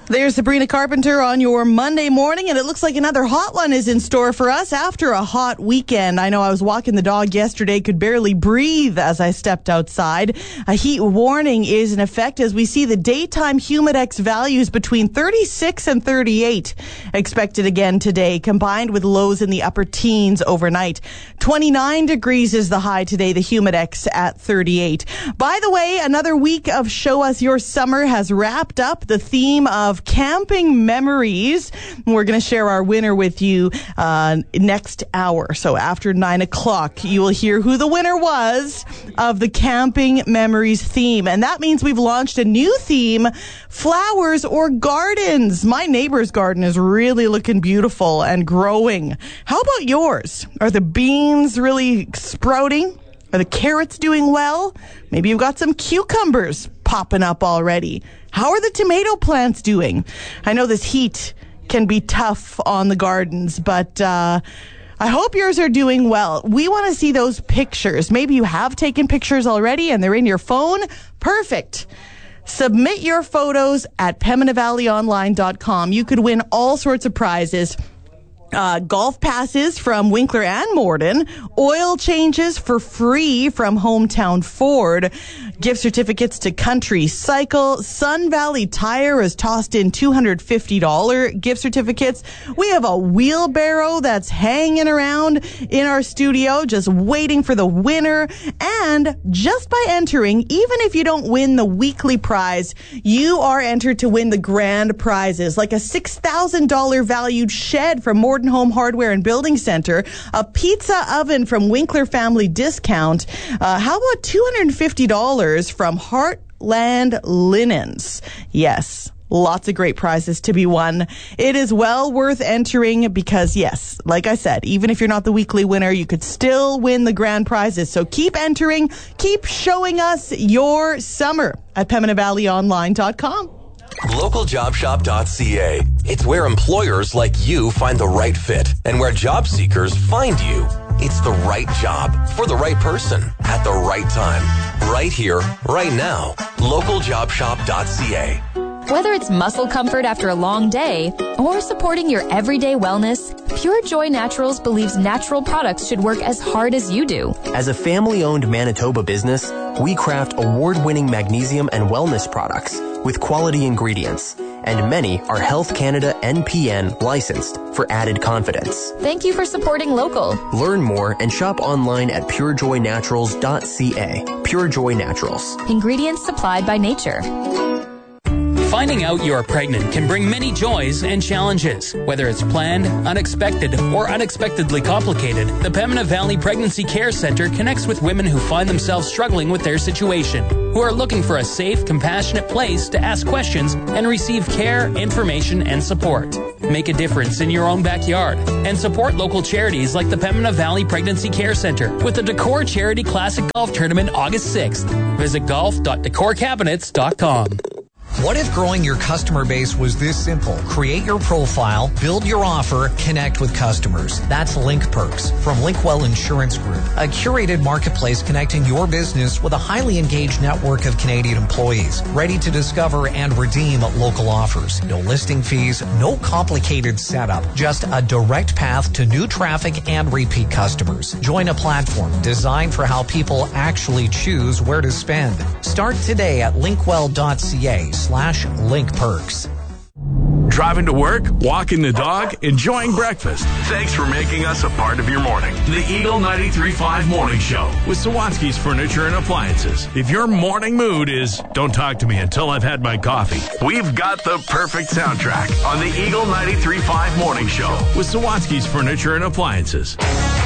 There's Sabrina Carpenter on your Monday morning, and it looks like another hot one is in store for us after a hot weekend. I know I was walking the dog yesterday, could barely breathe as I stepped outside. A heat warning is in effect as we see the daytime humidex values between 36 and 38 expected again today, combined with lows in the upper teens overnight. 29 degrees is the high today, the humidex at 38. By the way, another week of Show Us Your Summer has wrapped up. The theme of camping memories. We're going to share our winner with you next hour. So after 9 o'clock, you will hear who the winner was of the camping memories theme. And that means we've launched a new theme, flowers or gardens. My neighbor's garden is really looking beautiful and growing. How about yours? Are the beans really sprouting? Are the carrots doing well? Maybe you've got some cucumbers popping up already. How are the tomato plants doing? I know this heat can be tough on the gardens, but I hope yours are doing well. We want to see those pictures. Maybe you have taken pictures already and they're in your phone. Perfect. Submit your photos at PembinaValleyOnline.com. You could win all sorts of prizes. Golf passes from Winkler and Morden, oil changes for free from Hometown Ford, gift certificates to Country Cycle, Sun Valley Tire has tossed in $250 gift certificates. We have a wheelbarrow that's hanging around in our studio just waiting for the winner. And just by entering, even if you don't win the weekly prize, you are entered to win the grand prizes, like a $6,000 valued shed from Morden Home Hardware and Building Center, a pizza oven from Winkler Family Discount. How about $250 from Heartland Linens? Yes. Lots of great prizes to be won. It is well worth entering because, yes, like I said, even if you're not the weekly winner, you could still win the grand prizes. So keep entering. Keep showing us your summer at PembinaValleyOnline.com. LocalJobShop.ca. It's where employers like you find the right fit and where job seekers find you. It's the right job for the right person at the right time. Right here, right now. LocalJobShop.ca. Whether it's muscle comfort after a long day or supporting your everyday wellness, Pure Joy Naturals believes natural products should work as hard as you do. As a family-owned Manitoba business, we craft award-winning magnesium and wellness products with quality ingredients, and many are Health Canada NPN licensed for added confidence. Thank you for supporting local. Learn more and shop online at purejoynaturals.ca. Pure Joy Naturals. Ingredients supplied by nature. Finding out you're pregnant can bring many joys and challenges. Whether it's planned, unexpected, or unexpectedly complicated, the Pembina Valley Pregnancy Care Center connects with women who find themselves struggling with their situation, who are looking for a safe, compassionate place to ask questions and receive care, information, and support. Make a difference in your own backyard and support local charities like the Pembina Valley Pregnancy Care Center with the Decor Charity Classic Golf Tournament August 6th. Visit golf.decorcabinets.com. What if growing your customer base was this simple? Create your profile, build your offer, connect with customers. That's Link Perks from Linkwell Insurance Group, a curated marketplace connecting your business with a highly engaged network of Canadian employees, ready to discover and redeem local offers. No listing fees, no complicated setup, just a direct path to new traffic and repeat customers. Join a platform designed for how people actually choose where to spend. Start today at linkwell.ca/linkperks. Driving to work, walking the dog, enjoying breakfast. Thanks for making us a part of your morning. The Eagle 93.5 Morning Show with Sawatsky's Furniture and Appliances. If your morning mood is, don't talk to me until I've had my coffee, we've got the perfect soundtrack on the Eagle 93.5 Morning Show with Sawatsky's Furniture and Appliances.